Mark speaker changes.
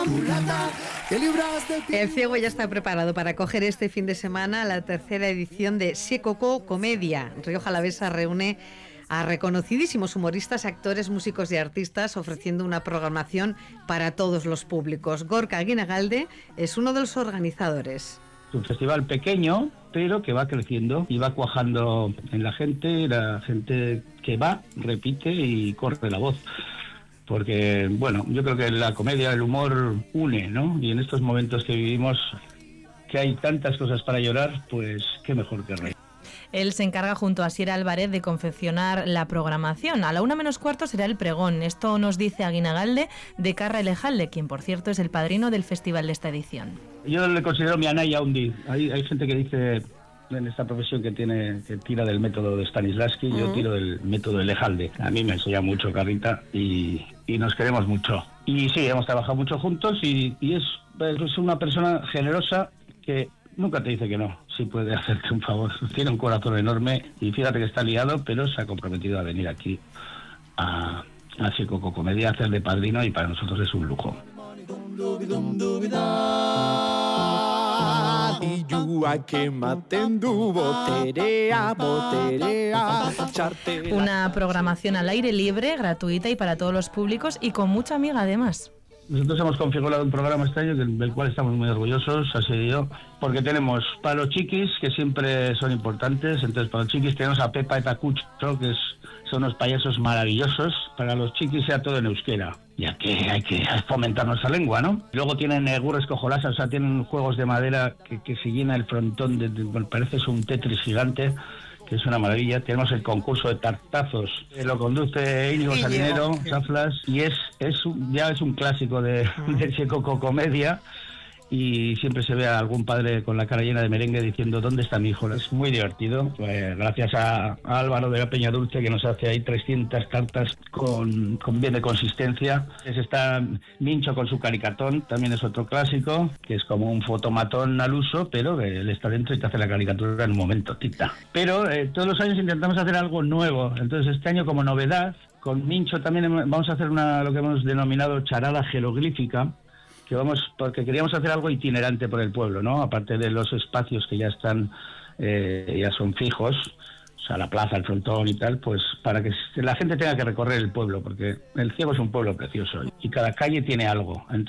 Speaker 1: El Ciego ya está preparado para acoger este fin de semana la tercera edición de Siekoko Comedia. Rioja Alavesa reúne a reconocidísimos humoristas, actores, músicos y artistas, ofreciendo una programación para todos los públicos. Gorka Aguinagalde es uno de los organizadores.
Speaker 2: Es un festival pequeño, pero que va creciendo y va cuajando en la gente que va, repite y corre la voz. Porque, bueno, yo creo que la comedia, el humor une, ¿no? Y en estos momentos que vivimos, que hay tantas cosas para llorar, pues qué mejor que reír.
Speaker 3: Él se encarga junto a Sierra Álvarez de confeccionar la programación. A la 1:45 será el pregón. Esto nos dice Aguinagalde de Carra Elejalde, quien por cierto es el padrino del festival de esta edición.
Speaker 2: Yo le considero mi Anaya Undi. Hay gente que dice en esta profesión que tira del método de Stanislavski, yo tiro del método de Elejalde. A mí me enseña mucho Carrita y nos queremos mucho. Y sí, hemos trabajado mucho juntos y es una persona generosa que nunca te dice que no, si puede hacerte un favor. Tiene un corazón enorme y fíjate que está liado, pero se ha comprometido a venir aquí a Siekoko Comedia a hacer de padrino y para nosotros es un lujo.
Speaker 3: Una programación al aire libre, gratuita y para todos los públicos y con mucha amiga además.
Speaker 2: Nosotros hemos configurado un programa este año del cual estamos muy orgullosos, así yo, porque tenemos para los chiquis, que siempre son importantes. Entonces para los chiquis tenemos a Pepa y Pacucho, que son unos payasos maravillosos. Para los chiquis sea todo en euskera, ya que hay que fomentar nuestra lengua, ¿no? Luego tienen gurres cojolasas, o sea, tienen juegos de madera que se llena el frontón, parece un Tetris gigante, que es una maravilla. Tenemos el concurso de tartazos, lo conduce Íñigo Salinero, Chaflas, y ya es un clásico de Siekoko Comedia, y siempre se ve a algún padre con la cara llena de merengue diciendo ¿dónde está mi hijo? Es muy divertido, gracias a Álvaro de la Peña Dulce, que nos hace ahí 300 tartas con bien de consistencia. Está Mincho con su caricatón, también es otro clásico, que es como un fotomatón al uso, pero él está dentro y te hace la caricatura en un momento, tic-tac. Pero todos los años intentamos hacer algo nuevo, entonces este año como novedad, con Mincho también vamos a hacer lo que hemos denominado charada jeroglífica, porque queríamos hacer algo itinerante por el pueblo, ¿no? Aparte de los espacios que ya están, ya son fijos, o sea, la plaza, el frontón y tal, pues para que la gente tenga que recorrer el pueblo, porque el Ciego es un pueblo precioso y cada calle tiene algo. Entonces,